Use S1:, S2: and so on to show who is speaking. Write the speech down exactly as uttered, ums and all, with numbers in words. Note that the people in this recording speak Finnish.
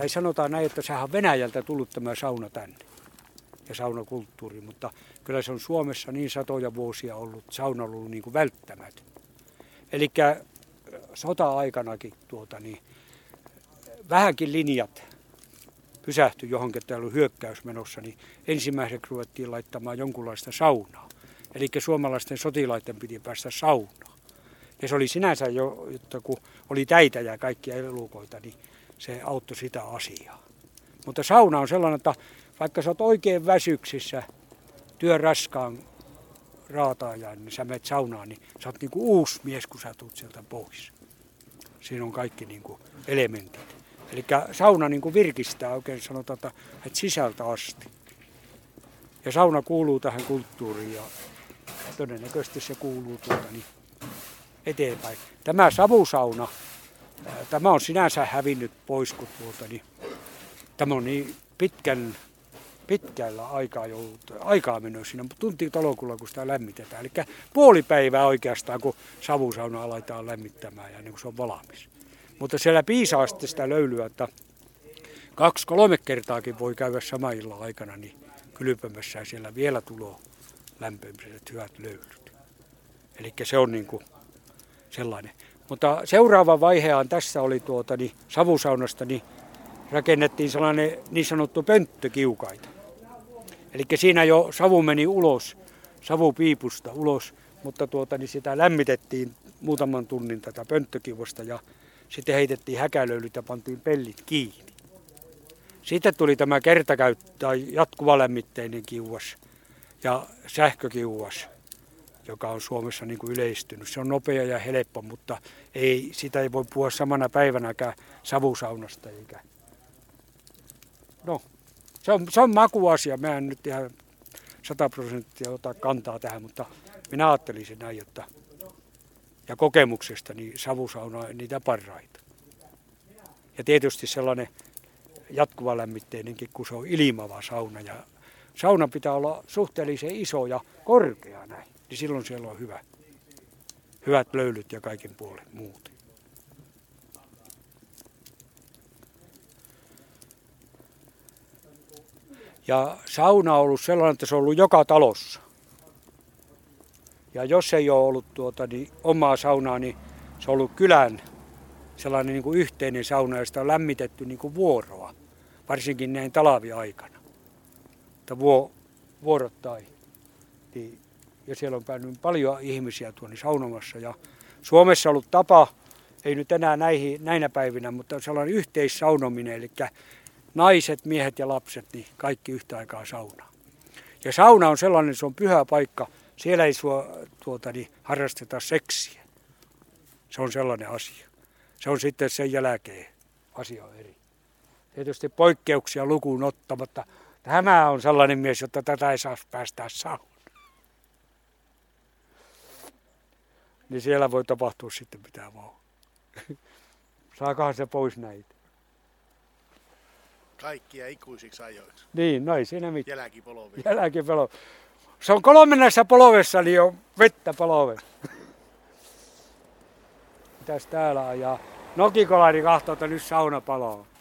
S1: tai sanotaan näin, että sehän on Venäjältä tullut tämä sauna tänne ja saunakulttuuri, mutta kyllä se on Suomessa niin satoja vuosia ollut, sauna on ollut niin kuin välttämätön. Eli sota-aikanakin tuota, niin, vähänkin linjat pysähtyi johonkin, että oli hyökkäys menossa, niin ensimmäiseksi ruvettiin laittamaan jonkunlaista saunaa. Eli suomalaisten sotilaiden piti päästä saunaan. Ja se oli sinänsä jo, että kun oli täitä ja kaikkia elukoita, niin se auttoi sitä asiaa. Mutta sauna on sellainen, että vaikka sä oot oikein väsyksissä työn raskaan raataajan, niin sä menet saunaan, niin sä oot niin kuin uusi mies, kun sä tulet sieltä pois. Siinä on kaikki niin kuin elementit. Eli sauna niin kuin virkistää oikein, sanotaan, että, että sisältä asti. Ja sauna kuuluu tähän kulttuuriin ja todennäköisesti se kuuluu tuota niin eteenpäin. Tämä savusauna, tämä on sinänsä hävinnyt pois, kun tuota niin, tämä on niin pitkän, pitkällä aikaa, joudut, aikaa mennyt siinä, mutta tunti tolokulla, kun sitä lämmitetään. Eli puoli päivää oikeastaan, kun savusauna aletaan lämmittämään ja niin kuin se on valmis. Mutta siellä piisaa sitten sitä löylyä, että kaksi, kolme kertaakin voi käydä sama illan aikana niin kylpemässä ja siellä vielä tuloo lämpömiset hyvät löylyt. Eli se on niin kuin sellainen. Mutta seuraava vaiheaan tässä oli tuota, niin savusaunasta niin rakennettiin sellainen niin sanottu pönttökiukaita. Eli siinä jo savu meni ulos, savupiipusta ulos, mutta tuota, niin sitä lämmitettiin muutaman tunnin tätä pönttökiuosta ja sitten heitettiin häkälöylyt ja pantiin pellit kiinni. Sitten tuli tämä kertakäyttö tai jatkuvalämmitteinen kiuas ja sähkökiuas, joka on Suomessa niin kuin yleistynyt. Se on nopea ja helppo, mutta ei, sitä ei voi puhua samana päivänäkään savusaunasta. Eikä. No, se on, se on makuasia. Mä en nyt ihan sata prosenttia ota kantaa tähän, mutta minä ajattelisin näin, että ja kokemuksesta niin savusauna on niitä parhaita. Ja tietysti sellainen jatkuvalämmitteinenkin, kun se on ilmava sauna. Ja sauna pitää olla suhteellisen iso ja korkea näin, niin silloin siellä on hyvä, hyvät löylyt ja kaiken puolen muuten. Ja sauna on ollut sellainen, että se on ollut joka talossa. Ja jos ei ole ollut tuota, niin omaa saunaa, niin se on ollut kylän sellainen niin kuin yhteinen sauna, ja sitä on lämmitetty niin kuin vuoroa, varsinkin näin talviaikana. Että vuo, vuorottain. Niin, ja siellä on päänyt paljon ihmisiä tuonne saunomassa. Ja Suomessa on ollut tapa, ei nyt enää näihin, näinä päivinä, mutta sellainen yhteissaunominen, eli naiset, miehet ja lapset, niin kaikki yhtä aikaa saunaa. Ja sauna on sellainen, se on pyhä paikka. Siellä ei sua, tuota, niin, harrasteta seksiä. Se on sellainen asia. Se on sitten sen jälkeen asia on eri. Tietysti poikkeuksia lukuun ottamatta. Tämä on sellainen mies, jotta tätä ei saa päästää saunaan. Niin siellä voi tapahtua sitten mitä vaan. Saakahan se pois näitä.
S2: Kaikkia ikuisiksi ajoiksi.
S1: Niin, no ei siinä mitään.
S2: Jälkipolvi.
S1: Jälkipolvi. Se on kolmannessa polvessa, niin on vettä polvessa. Mitäs täällä ajaa? Nokikolari kahtoo, että nyt sauna palaa.